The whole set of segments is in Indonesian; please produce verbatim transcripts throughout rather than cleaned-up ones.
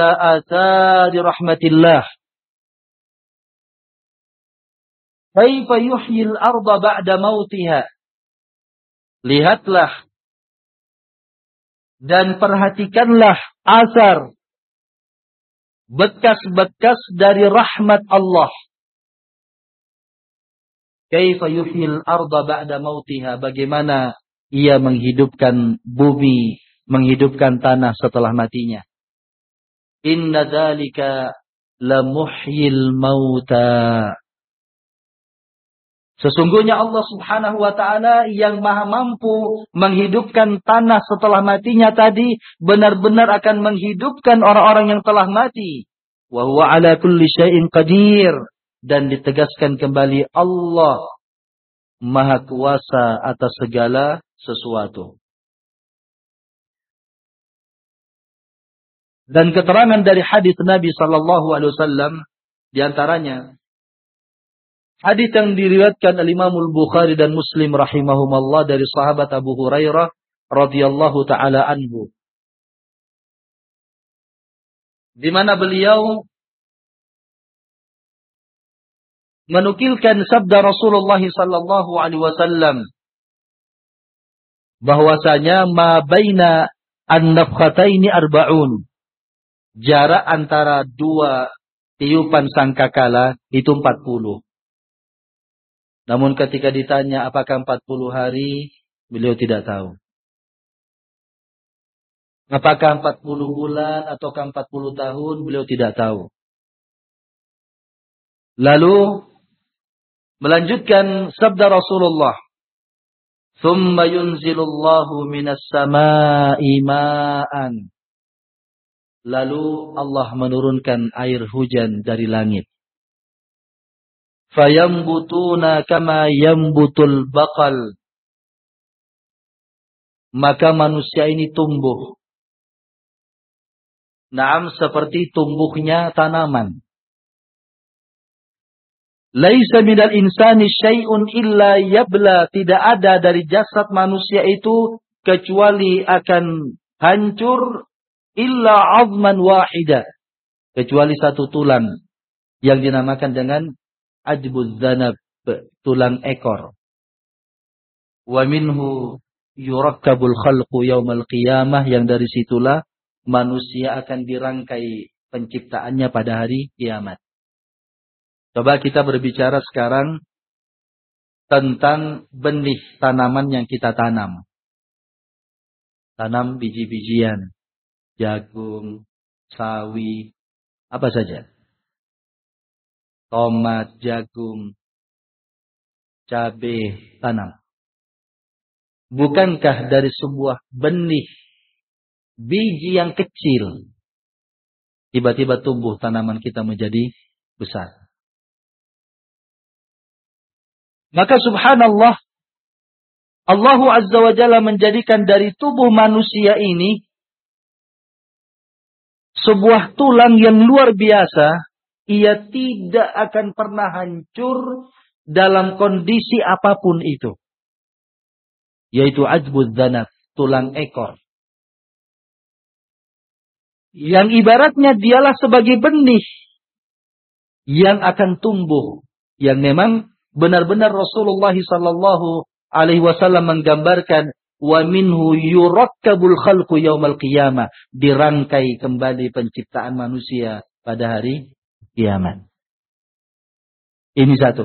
athari rahmatillah. Kaifa yuhyil arda ba'da mautiha. Lihatlah dan perhatikanlah asar, bekas-bekas dari rahmat Allah. Kaifa yuhyil arda ba'da mautiha. Bagaimana ia menghidupkan bumi, menghidupkan tanah setelah matinya. Inna dzalika lamuhyil mauta. Sesungguhnya Allah Subhanahu wa ta'ala yang maha mampu menghidupkan tanah setelah matinya tadi, benar-benar akan menghidupkan orang-orang yang telah mati. Wa huwa ala kulli syai'in qadir. Dan ditegaskan kembali Allah maha kuasa atas segala sesuatu. Dan keterangan dari hadis Nabi sallallahu alaihi wasallam di antaranya hadis yang diriwayatkan oleh Imam Al-Bukhari dan Muslim rahimahumallah dari sahabat Abu Hurairah radhiyallahu taala anhu, di mana beliau menukilkan sabda Rasulullah sallallahu alaihi wasallam bahwasanya ma baina an-nafkhataini arba'un. Jarak antara dua tiupan sangkakala itu empat puluh. Namun ketika ditanya apakah empat puluh hari, beliau tidak tahu. Apakah empat puluh bulan ataukah empat puluh tahun, beliau tidak tahu. Lalu melanjutkan sabda Rasulullah, "Tsumma yunzilullahu minas samaa'i ma'an." Lalu Allah menurunkan air hujan dari langit. Fayambutuna kama yambutul baqal. Maka manusia ini tumbuh. Naam, seperti tumbuhnya tanaman. Laisa minal insani syai'un illa yabla. Tidak ada dari jasad manusia itu kecuali akan hancur. Illa azman wahida. Kecuali satu tulang yang dinamakan dengan ajbuz zanab, tulang ekor. Wa minhu yurakkabul khalqu yaumal qiyamah. Yang dari situlah manusia akan dirangkai penciptaannya pada hari kiamat. Coba kita berbicara sekarang tentang benih tanaman yang kita tanam. Tanam biji-bijian. Jagung, sawi, apa saja. Tomat, jagung, cabai, tanam. Bukankah dari sebuah benih, biji yang kecil, tiba-tiba tumbuh tanaman kita menjadi besar. Maka subhanallah, Allah Azza wa Jalla menjadikan dari tubuh manusia ini sebuah tulang yang luar biasa. Ia tidak akan pernah hancur dalam kondisi apapun itu. Yaitu ajbuz zanab, tulang ekor. Yang ibaratnya dialah sebagai benih yang akan tumbuh. Yang memang benar-benar Rasulullah sallallahu alaihi wasallam menggambarkan wa minhu yurakkabul khalqu yaumal qiyamah. Dirangkai kembali penciptaan manusia pada hari kiamat. Ini satu.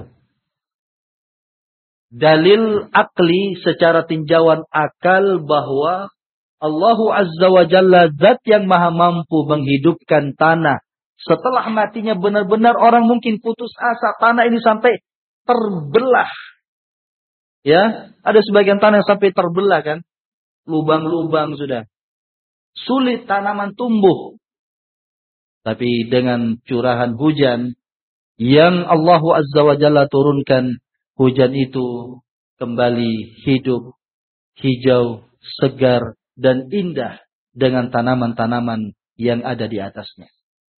Dalil akli secara tinjauan akal bahwa Allah Azza wa Jalla zat yang maha mampu menghidupkan tanah. Setelah matinya benar-benar orang mungkin putus asa. Tanah ini sampai terbelah. Ya, ada sebagian tanah yang sampai terbelah kan. Lubang-lubang sudah. Sulit tanaman tumbuh. Tapi dengan curahan hujan yang Allah Azza wa Jalla turunkan, hujan itu kembali hidup, hijau, segar, dan indah dengan tanaman-tanaman yang ada di atasnya.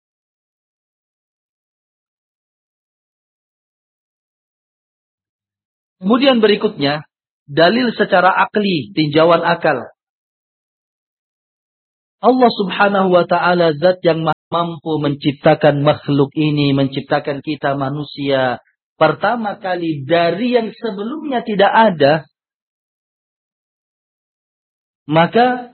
Kemudian berikutnya, dalil secara akli, tinjauan akal. Allah subhanahu wa ta'ala zat yang mampu menciptakan makhluk ini, menciptakan kita manusia pertama kali dari yang sebelumnya tidak ada, maka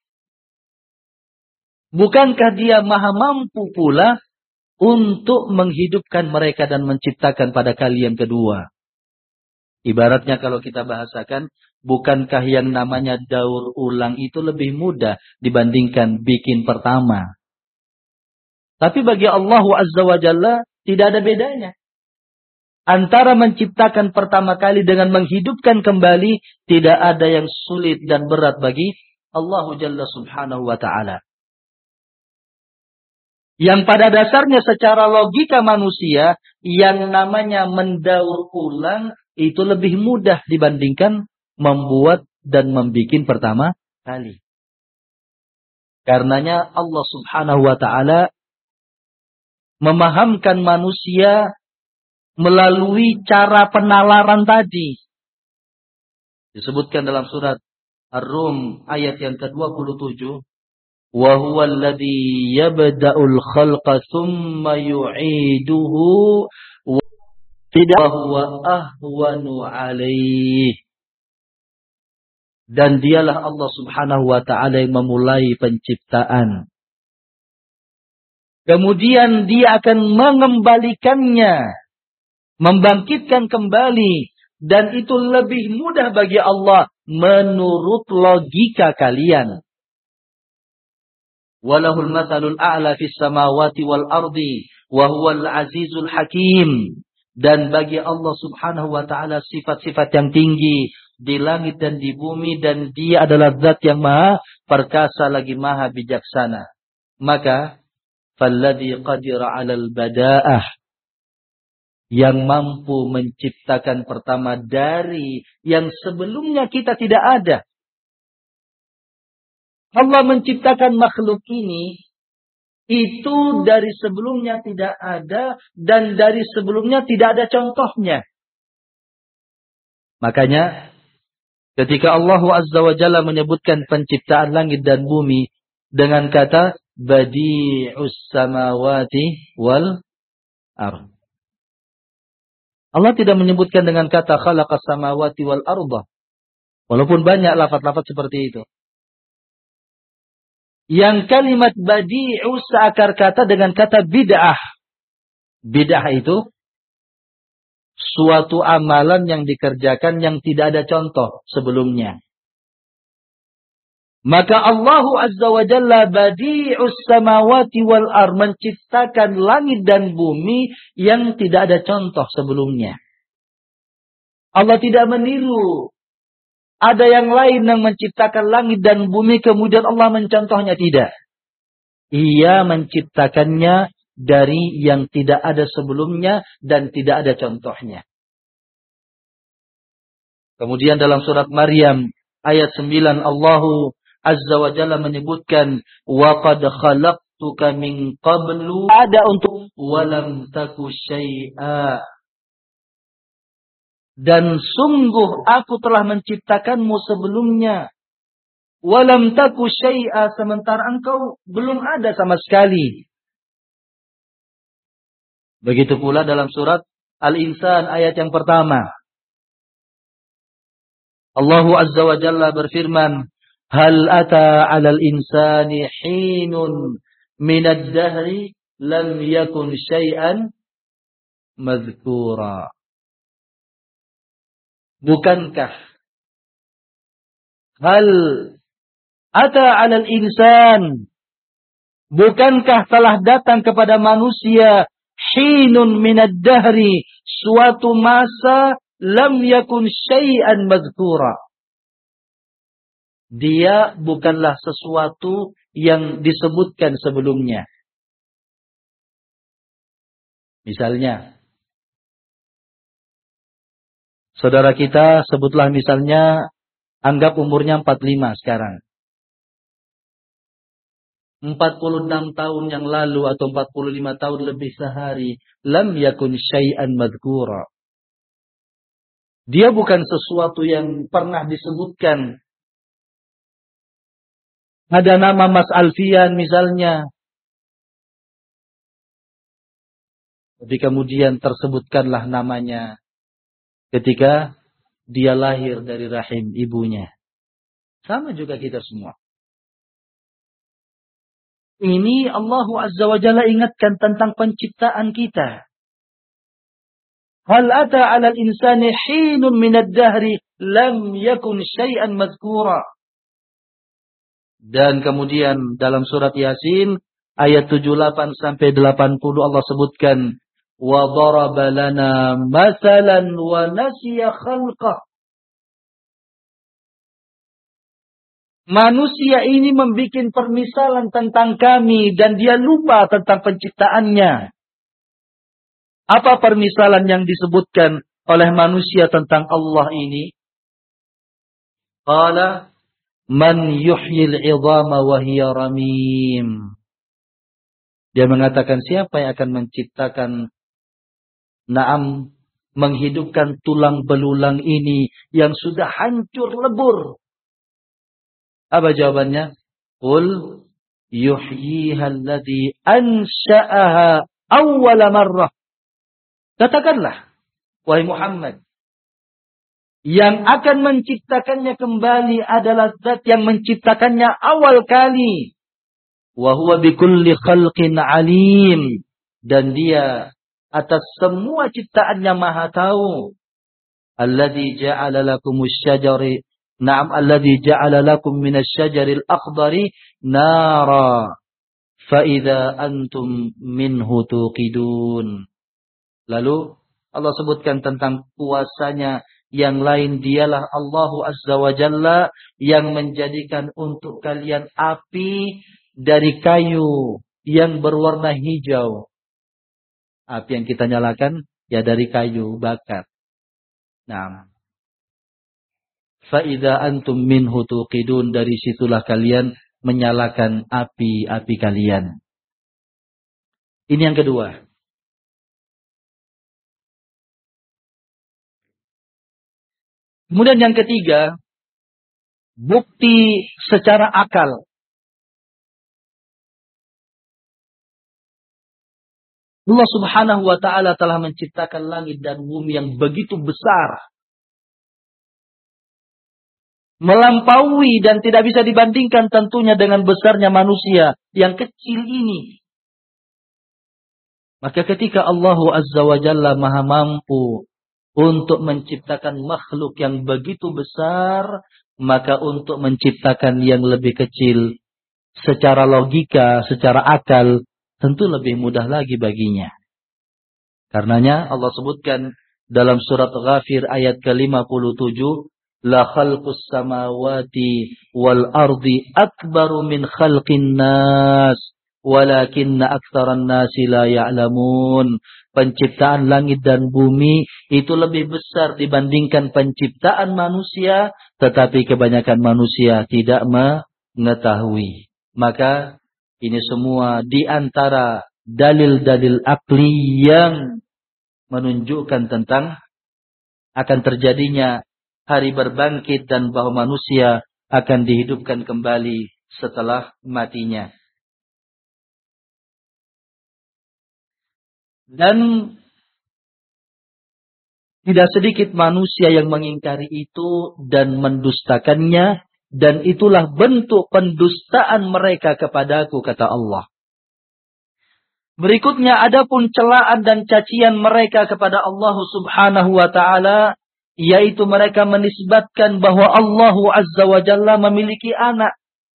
bukankah dia maha mampu pula untuk menghidupkan mereka dan menciptakan pada kali yang kedua? Ibaratnya kalau kita bahasakan, bukankah yang namanya daur ulang itu lebih mudah dibandingkan bikin pertama? Tapi bagi Allah Azza wa Jalla tidak ada bedanya. Antara menciptakan pertama kali dengan menghidupkan kembali, tidak ada yang sulit dan berat bagi Allah Jalla subhanahu wa ta'ala. Yang pada dasarnya secara logika manusia, yang namanya mendaur ulang itu lebih mudah dibandingkan membuat dan membikin pertama kali. Karenanya Allah subhanahu wa ta'ala memahamkan manusia melalui cara penalaran tadi. Disebutkan dalam surat Ar-Rum ayat yang ke dua puluh tujuh. Wa huwa alladhi yabda'ul khalqa thumma yu'iduhu wa tidak huwa ahwanu alaih. Dan dialah Allah subhanahu wa ta'ala yang memulai penciptaan. Kemudian dia akan mengembalikannya, membangkitkan kembali. Dan itu lebih mudah bagi Allah menurut logika kalian. Walahul mathalul a'la fis samawati wal ardi wa huwal azizul hakim. Dan bagi Allah subhanahu wa ta'ala sifat-sifat yang tinggi di langit dan di bumi, dan dia adalah zat yang maha perkasa lagi maha bijaksana. Maka falladhi qadira 'alal bada'ah, yang mampu menciptakan pertama dari yang sebelumnya kita tidak ada. Allah menciptakan makhluk ini itu dari sebelumnya tidak ada, dan dari sebelumnya tidak ada contohnya. Makanya ketika Allah Azza wa Jalla menyebutkan penciptaan langit dan bumi dengan kata badi'us samawati wal ardh, Allah tidak menyebutkan dengan kata khalaqas samawati wal ardh, walaupun banyak lafaz-lafaz seperti itu. Yang kalimat badi'u seakar kata dengan kata bid'ah. Bid'ah itu suatu amalan yang dikerjakan yang tidak ada contoh sebelumnya. Maka Allah Azza wa Jalla badi'us samawati wal ardh, menciptakan langit dan bumi yang tidak ada contoh sebelumnya. Allah tidak meniru ada yang lain yang menciptakan langit dan bumi kemudian Allah mencontohnya, tidak. Ia menciptakannya dari yang tidak ada sebelumnya dan tidak ada contohnya. Kemudian dalam surat Maryam ayat sembilan, Allah Azza wa Jalla menyebutkan wa qad khalaqtuka min qablu, ada untuk walam taku syai'a. Dan sungguh aku telah menciptakanmu sebelumnya. Walam taku syai'a, sementara engkau belum ada sama sekali. Begitu pula dalam surat Al-Insan ayat yang pertama. Allah Azza wa Jalla berfirman, hal ata 'alal insani hinun minad dahri lam yakun syai'an madhkura. Bukankah hal ata 'alal insan, bukankah telah datang kepada manusia hinun minad dahri, suatu masa lam yakun syai'an madhkura. Dia bukanlah sesuatu yang disebutkan sebelumnya. Misalnya saudara kita, sebutlah misalnya, anggap umurnya empat puluh lima sekarang. empat puluh enam tahun yang lalu atau empat puluh lima tahun lebih sehari, lam yakun syai'an madhkura. Dia bukan sesuatu yang pernah disebutkan. Ada nama Mas Alfian misalnya. Tapi kemudian tersebutkanlah namanya ketika dia lahir dari rahim ibunya. Sama juga kita semua. Ini Allah Azza wa Jalla ingatkan tentang penciptaan kita. Hal ata 'alal insani hinun minad dahri lam yakun syai'an madhkura. Dan kemudian dalam surat Yasin ayat tujuh puluh delapan sampai delapan puluh Allah sebutkan wa daraba lana mathalan wa nasiya khalqah. Manusia ini membuat permisalan tentang kami dan dia lupa tentang penciptaannya. Apa permisalan yang disebutkan oleh manusia tentang Allah ini? Qala man yuhyil 'idhama wa hiya ramim. Dia mengatakan siapa yang akan menciptakan na'am menghidupkan tulang belulang ini yang sudah hancur lebur. Apa jawabannya? Qul yuhyiha alladhi ansha'aha awwala marrah. Katakanlah, wahai Muhammad, yang akan menciptakannya kembali adalah zat yang menciptakannya awal kali. Wa huwa bikulli khalqin alim. Dan dia atas semua ciptaannya maha tahu. Alladhi ja'ala lakumus syajari Naam alladhi ja'ala lakum minasy syajaril akhdari nara fa idza antum minhu tuqidun. Lalu Allah sebutkan tentang kuasanya yang lain, dialah Allah Azza wa Jalla yang menjadikan untuk kalian api dari kayu yang berwarna hijau. Api yang kita nyalakan ya dari kayu bakar. Nah, Fa'idha antum minhu tuqidun, dari situlah kalian menyalakan api-api kalian. Ini yang kedua. Kemudian yang ketiga, bukti secara akal. Allah Subhanahu wa ta'ala telah menciptakan langit dan bumi yang begitu besar, melampaui dan tidak bisa dibandingkan tentunya dengan besarnya manusia yang kecil ini. Maka ketika Allah Azza wa Jalla maha mampu untuk menciptakan makhluk yang begitu besar, maka untuk menciptakan yang lebih kecil secara logika, secara akal, tentu lebih mudah lagi baginya. Karenanya Allah sebutkan dalam surat Ghafir ayat ke lima puluh tujuh, la khalqus samawati wal ardi akbaru min khalqin nas walakinna aktsaran nasi la ya'lamun. Penciptaan langit dan bumi itu lebih besar dibandingkan penciptaan manusia, tetapi kebanyakan manusia tidak mengetahui. Maka ini semua di antara dalil-dalil akli yang menunjukkan tentang akan terjadinya hari berbangkit dan bahwa manusia akan dihidupkan kembali setelah matinya. Dan tidak sedikit manusia yang mengingkari itu dan mendustakannya, dan itulah bentuk pendustaan mereka kepadaku, kata Allah. Berikutnya adapun celaan dan cacian mereka kepada Allah Subhanahu wa ta'ala, yaitu mereka menisbatkan bahwa Allah Azza wa Jalla memiliki anak.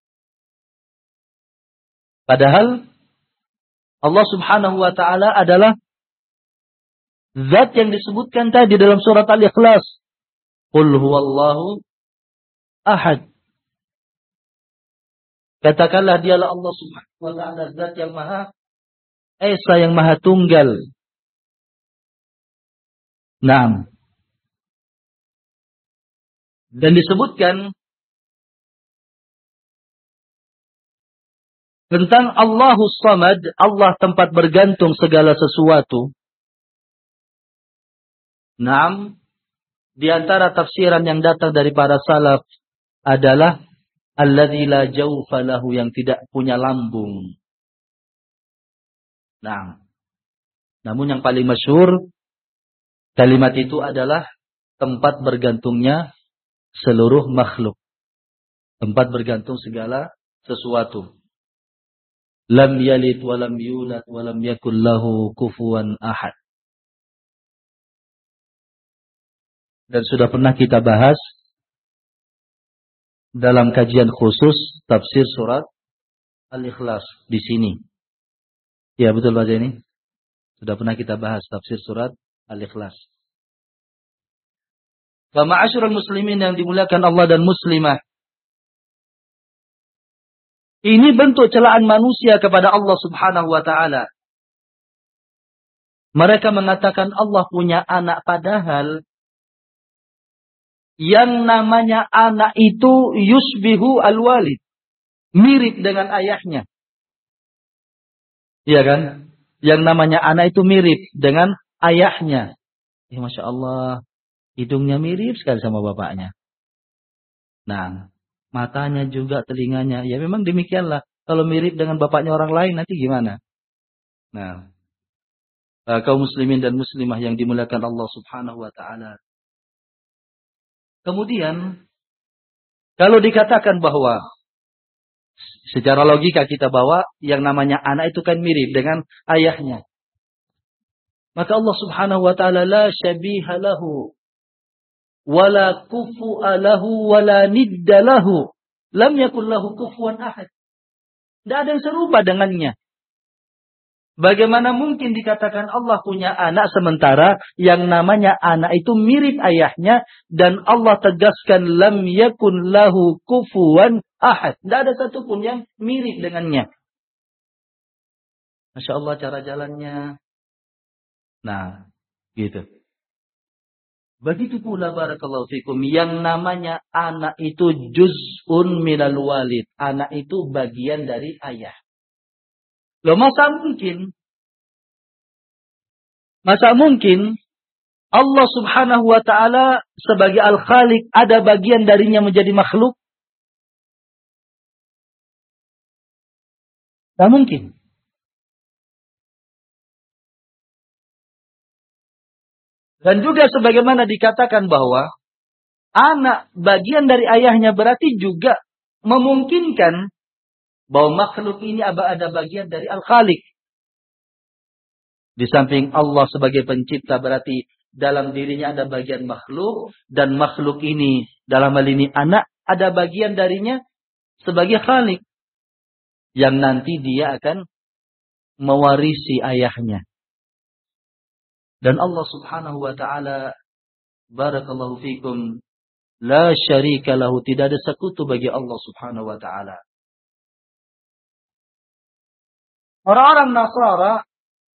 Padahal Allah Subhanahu wa ta'ala adalah zat yang disebutkan tadi dalam surat Al-Ikhlas. Qul huwallahu ahad. Katakanlah dialah Allah Subhanahu wa ta'ala, zat yang maha esa, yang maha tunggal. Naam. Dan disebutkan tentang Allahus Samad, Allah tempat bergantung segala sesuatu. Naam, di antara tafsiran yang datang dari para salaf adalah alladzi la jawfa lahu, yang tidak punya lambung. Nah, namun yang paling masyhur kalimat itu adalah tempat bergantungnya seluruh makhluk. Tempat bergantung segala sesuatu. Lam yalid wa lam yulad wa lam yakul lahu kufuwan ahad. Dan sudah pernah kita bahas dalam kajian khusus tafsir surat Al-Ikhlas di sini. Ya, betul Pak Zaini? Sudah pernah kita bahas tafsir surat Al-Ikhlas. Wa ma'asyiral muslimin yang dimuliakan Allah dan muslimah. Ini bentuk celaan manusia kepada Allah Subhanahu wa taala. Mereka mengatakan Allah punya anak, padahal yang namanya anak itu yusbihu al-walid, mirip dengan ayahnya. Iya kan? Yang namanya anak itu mirip dengan ayahnya. Ya, Masya Allah, hidungnya mirip sekali sama bapaknya. Nah, matanya juga, telinganya. Ya memang demikianlah. Kalau mirip dengan bapaknya orang lain nanti gimana? Nah, kaum muslimin dan muslimah yang dimuliakan Allah Subhanahu wa taala. Kemudian kalau dikatakan bahwa secara logika kita bawa yang namanya anak itu kan mirip dengan ayahnya. Maka Allah Subhanahu wa taala la syabiha lahu wala kufu'a lahu wala nidda lahu. Lam yakul lahu kufuwan ahad. Tidak ada yang serupa dengannya. Bagaimana mungkin dikatakan Allah punya anak sementara yang namanya anak itu mirip ayahnya, dan Allah tegaskan lam yakun lahu kufuwan ahad. Tidak ada satupun yang mirip dengannya. Masya Allah cara jalannya. Nah, gitu. Begitu pula barakallahu fikum, yang namanya anak itu juz'un minal walid. Anak itu bagian dari ayah. Loh, masa mungkin? Masa mungkin Allah Subhanahu wa taala sebagai Al-Khaliq ada bagian darinya menjadi makhluk? Tidak mungkin. Dan juga sebagaimana dikatakan bahwa anak bagian dari ayahnya, berarti juga memungkinkan bahwa makhluk ini ada bagian dari Al-Khaliq. Di samping Allah sebagai pencipta, berarti dalam dirinya ada bagian makhluk, dan makhluk ini dalam hal ini anak ada bagian darinya sebagai Khaliq, yang nanti dia akan mewarisi ayahnya. Dan Allah Subhanahu wa taala barakallahu fikum la syarika lahu, tidak ada sekutu bagi Allah Subhanahu wa taala. Orang-orang Nasara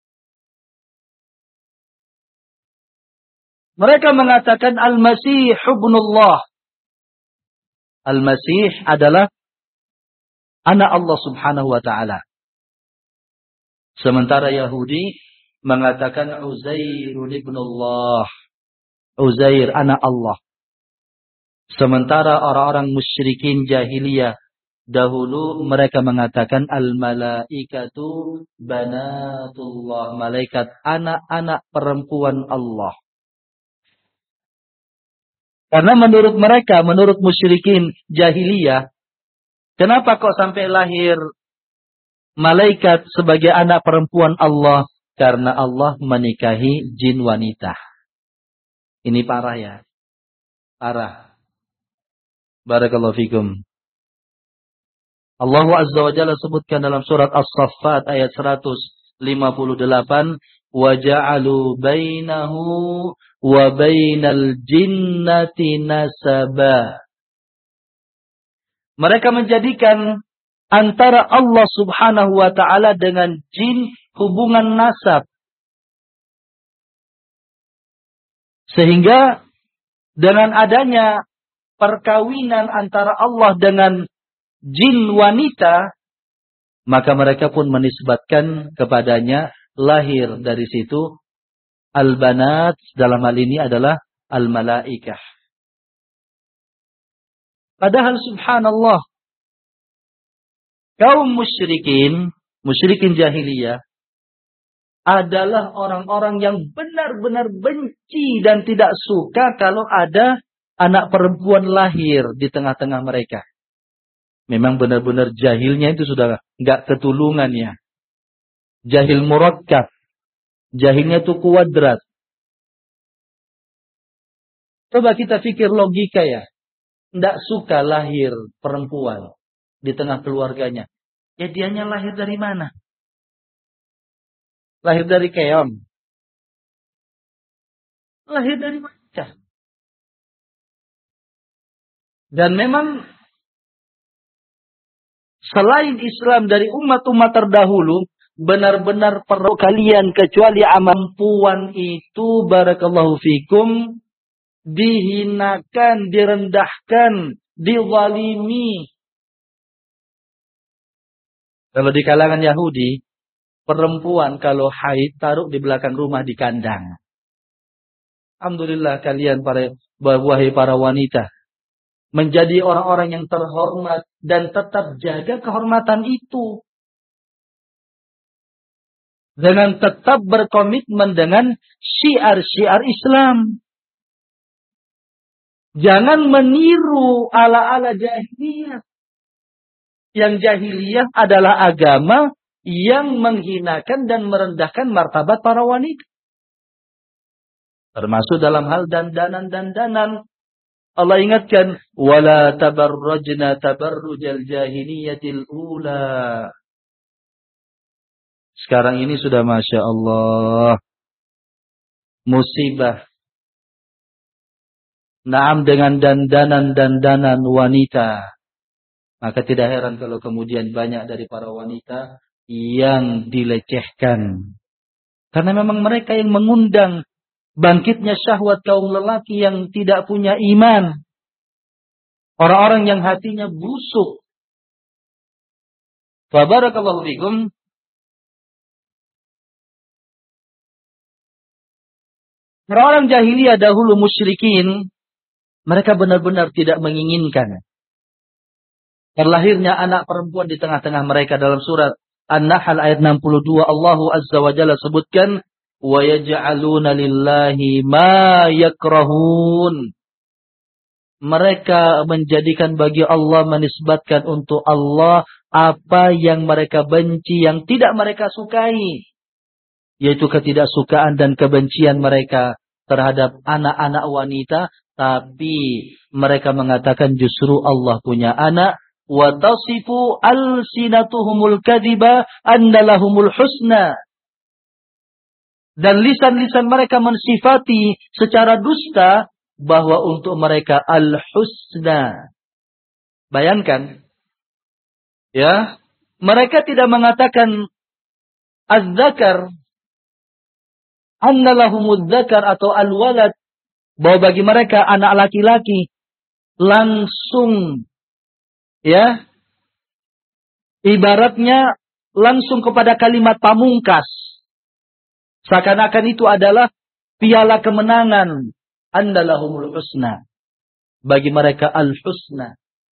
mereka mengatakan Al-Masih ibnullah. Al-Masih adalah anak Allah Subhanahu wa taala. Sementara Yahudi mengatakan Uzair ibnullah. Uzair anak Allah. Sementara orang-orang musyrikin jahiliyah dahulu mereka mengatakan al-malaikatu banatullah, malaikat anak-anak perempuan Allah. Karena menurut mereka, menurut musyrikin jahiliyah, kenapa kok sampai lahir malaikat sebagai anak perempuan Allah? Karena Allah menikahi jin wanita. Ini parah ya. Parah. Barakallahu fikum. Allah Azza wa Jalla sebutkan dalam surat As-Saffat ayat seratus lima puluh delapan, wa ja'alu bainahu wa bainal jinnati nasaba. Mereka menjadikan antara Allah Subhanahu wa taala dengan jin hubungan nasab. Sehingga dengan adanya perkawinan antara Allah dengan jin wanita, maka mereka pun menisbatkan kepadanya lahir dari situ al-banat, dalam hal ini adalah al-malaikah. Padahal subhanallah, Kaum musyrikin, musyrikin jahiliyah, adalah orang-orang yang benar-benar benci dan tidak suka kalau ada anak perempuan lahir di tengah-tengah mereka. Memang benar-benar jahilnya itu sudah nggak ketulungan ya. Jahil murakkab. Jahilnya itu kuadrat. Coba kita pikir logika ya. Nggak suka lahir perempuan di tengah keluarganya. Ya dianya lahir dari mana? Lahir dari keong. Lahir dari mana? Dan memang selain Islam dari umat-umat terdahulu, benar-benar perlu kalian kecuali amampuan itu, barakallahu fikum, dihinakan, direndahkan, dizalimi. Kalau di kalangan Yahudi, perempuan kalau haid taruh di belakang rumah di kandang. Alhamdulillah kalian para wahai para wanita menjadi orang-orang yang terhormat dan tetap jaga kehormatan itu. Dengan tetap berkomitmen dengan syiar-syiar Islam. Jangan meniru ala-ala jahiliyah. Yang jahiliyah adalah agama yang menghinakan dan merendahkan martabat para wanita. Termasuk dalam hal dandanan-dandanan. Allah ingatkan, wala tabarrajna tabarrujal jahiliyatil ula. Sekarang ini sudah Masya Allah musibah. Naam dengan dandanan-dandanan wanita. Maka tidak heran kalau kemudian banyak dari para wanita yang dilecehkan. Karena memang mereka yang mengundang bangkitnya syahwat kaum lelaki yang tidak punya iman. Orang-orang yang hatinya busuk. Fa barakallahu fikum. Orang-orang jahiliyah dahulu musyrikin, mereka benar-benar tidak menginginkan terlahirnya anak perempuan di tengah-tengah mereka. Dalam surat An-Nahl ayat enam puluh dua, Allah Azza wa Jalla sebutkan, wa yaj'aluna lillahi ma yakrahun. Mereka menjadikan bagi Allah, menisbatkan untuk Allah apa yang mereka benci, yang tidak mereka sukai. Yaitu ketidaksukaan dan kebencian mereka terhadap anak-anak wanita. Tapi mereka mengatakan justru Allah punya anak. Wa tasifu alsinatuhumul kadhiba anna lahumul husna. Dan lisan-lisan mereka mensifati secara dusta bahwa untuk mereka al-husna. Bayangkan. Ya. Mereka tidak mengatakan az-zakar. Anna lahumul zakar atau al-walad. Bahwa bagi mereka anak laki-laki. Langsung. Ya. Ibaratnya langsung kepada kalimat pamungkas. Seakan-akan itu adalah piala kemenangan. Andalahumul husna. Bagi mereka al-husna.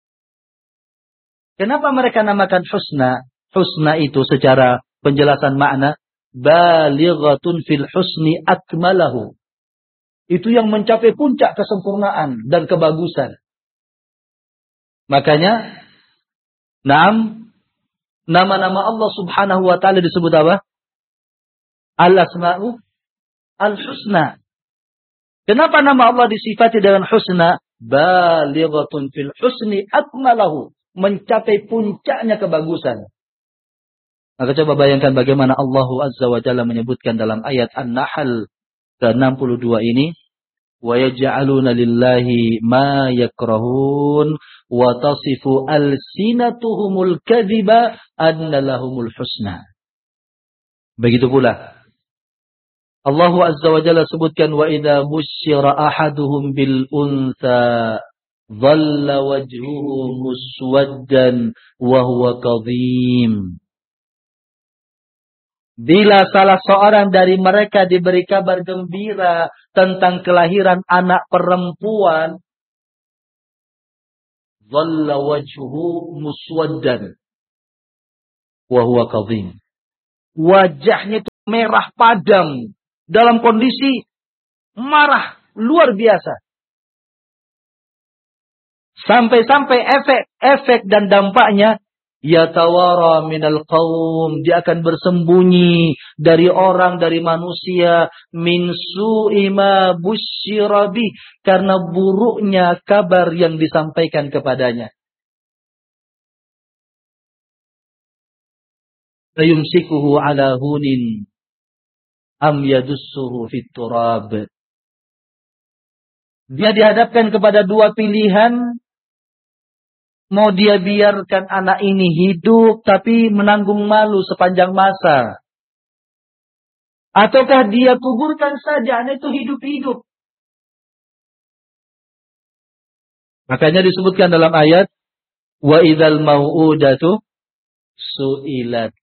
Kenapa mereka namakan husna? Husna itu secara penjelasan makna. Balighatun fil husni akmalahu. Itu yang mencapai puncak kesempurnaan dan kebagusan. Makanya, naam, nama-nama Allah subhanahu wa ta'ala disebut apa? Al-asma'u al-husna. Kenapa nama Allah disifati dengan husna? Balighatun fil husni akmalahu. Mencapai puncaknya kebagusan. Maka coba bayangkan bagaimana Allah Azza wa Jalla menyebutkan dalam ayat An-Nahl ke enam puluh dua ini. Wa yaj'aluna lillahi ma yakrahun wa tasifu alsinatuhumul kadhiba anna lahumul husna. Begitu pula Allah Azza wa Jalla sebutkan, wa idza busyira ahaduhum bil untha dhalla wajhuhu muswaddan wa huwa kadhim. Bila salah seorang dari mereka diberi kabar gembira tentang kelahiran anak perempuan, dhalla wajhuhu muswaddan. wa huwa kadhim. Wajahnya itu merah padam dalam kondisi marah luar biasa. Sampai-sampai efek-efek dan dampaknya yatawara minal qaum, dia akan bersembunyi dari orang, dari manusia, min su'i ma busyira bih, karena buruknya kabar yang disampaikan kepadanya. Ayumsikuhu ala hunin am yadussuhu fit turab. Dia dihadapkan kepada dua pilihan. Mau dia biarkan anak ini hidup tapi menanggung malu sepanjang masa, ataukah dia kuburkan saja anak itu hidup-hidup. Makanya disebutkan dalam ayat wa idzal mau'udatu su'ilat.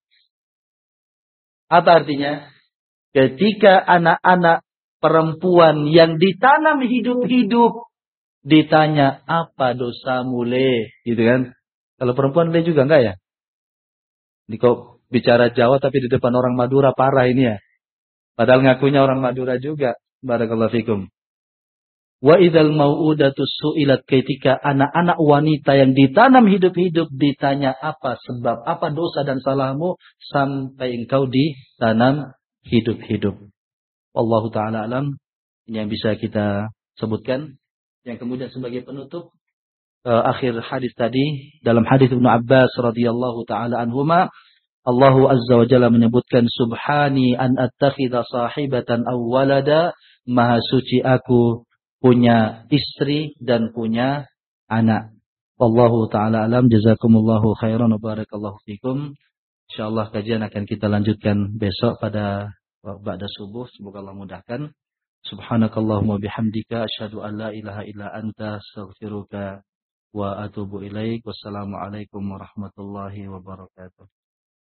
Apa artinya? Ketika anak-anak perempuan yang ditanam hidup-hidup ditanya, apa dosamu le? Gitu kan? Kalau perempuan le juga enggak ya? Ini kok bicara Jawa tapi di depan orang Madura parah ini ya. Padahal ngakunya orang Madura juga. Barakallahu fikum. Wa idzal mau'udatu su'ilat, ketika anak-anak wanita yang ditanam hidup-hidup ditanya apa sebab, apa dosa dan salahmu sampai engkau ditanam hidup-hidup. Wallahu ta'ala alam. Ini yang bisa kita sebutkan. Yang kemudian sebagai penutup uh, akhir hadis tadi, dalam hadis Ibnu Abbas radhiyallahu taala anhuma, Allah azza wa jalla menyebutkan, subhani an attakhidha sahibatan aw walada, maha suci aku punya istri dan punya anak. Wallahu taala alam. Jazakumullahu khairan wa barakallahu fikum. Insyaallah kajian akan kita lanjutkan besok pada ba'da subuh. Semoga Allah mudahkan. Subhanakallahumma bihamdika asyhadu an la ilaha illa anta astaghfiruka wa atubu ilaik. Wassalamualaikum warahmatullahi wabarakatuh.